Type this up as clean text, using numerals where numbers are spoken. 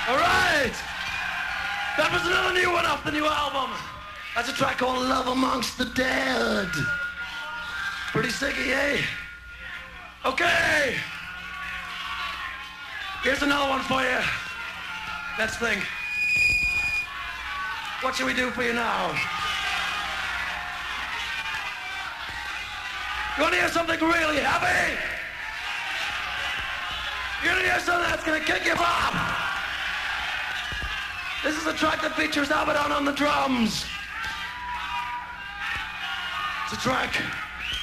All right. That was another new one off the new album. That's a track called Love Amongst the Dead. Pretty sicky, eh? Okay. Here's another one for you. Let's think. What should we do for you now? You want to hear something really heavy? You're going to hear something that's going to kick you up. This is a track that features Abaddon on the drums. It's a track